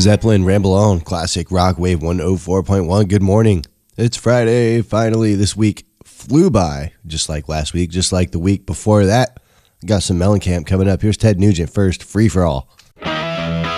Zeppelin Ramble On, classic rock wave 104.1. Good morning. It's Friday. Finally, this week flew by, just like last week, just like the week before that. Got some Mellencamp coming up. Here's Ted Nugent first, Free for All.